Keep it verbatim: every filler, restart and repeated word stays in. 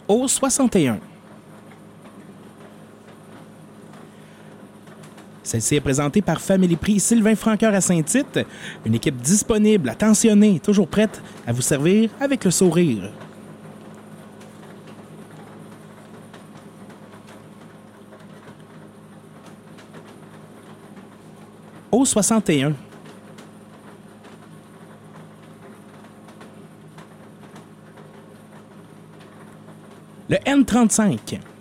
Au soixante et un. Celle-ci est présentée par Family Prix Sylvain Francoeur à Saint-Tite, une équipe disponible, attentionnée, toujours prête à vous servir avec le sourire. Au soixante et un. Le N trente-cinq.